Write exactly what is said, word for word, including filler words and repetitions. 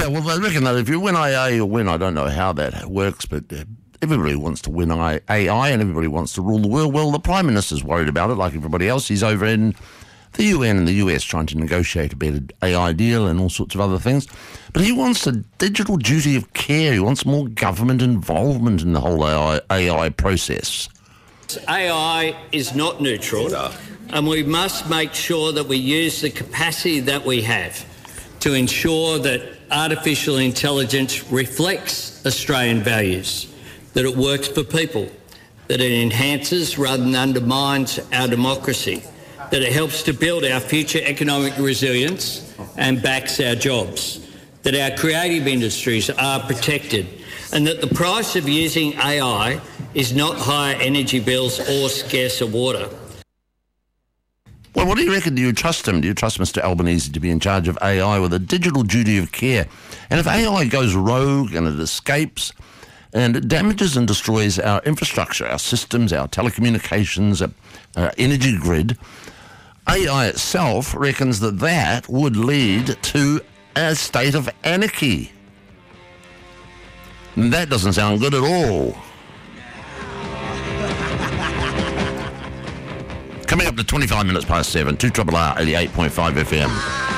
well, I reckon that if you win A I, you'll win. I don't know how that works, but uh, everybody wants to win A I and everybody wants to rule the world. Well, the Prime Minister's worried about it like everybody else. He's over in the U N and the U S trying to negotiate a better A I deal and all sorts of other things. But he wants a digital duty of care. He wants more government involvement in the whole A I, A I process. A I is not neutral, and we must make sure that we use the capacity that we have to ensure that artificial intelligence reflects Australian values, that it works for people, that it enhances rather than undermines our democracy, that it helps to build our future economic resilience and backs our jobs, that our creative industries are protected, and that the price of using A I is not higher energy bills or scarcer water. Well, what do you reckon? Do you trust him? Do you trust Mister Albanese to be in charge of A I with a digital duty of care? And if A I goes rogue and it escapes and it damages and destroys our infrastructure, our systems, our telecommunications, our, our energy grid, A I itself reckons that that would lead to a state of anarchy. And that doesn't sound good at all. Coming up to twenty-five minutes past seven, two R R R eighty-eight point five F M.